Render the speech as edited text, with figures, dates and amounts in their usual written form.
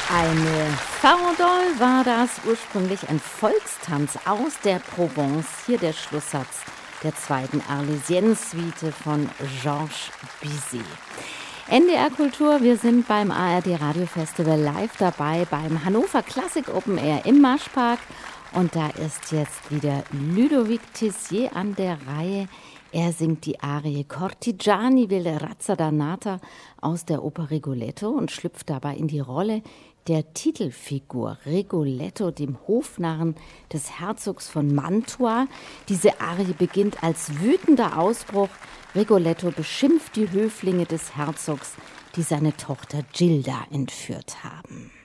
Eine Farandole war das, ursprünglich ein Volkstanz aus der Provence. Hier der Schlusssatz der zweiten Arlésienne-Suite von Georges Bizet. NDR Kultur, wir sind beim ARD Radio Festival live dabei beim Hannover Classic Open Air im Marschpark. Und da ist jetzt wieder Ludovic Tessier an der Reihe. Er singt die Arie Cortigiani Ville Razza Dannata aus der Oper Rigoletto und schlüpft dabei in die Rolle der Titelfigur Rigoletto, dem Hofnarren des Herzogs von Mantua. Diese Arie beginnt als wütender Ausbruch. Rigoletto beschimpft die Höflinge des Herzogs, die seine Tochter Gilda entführt haben.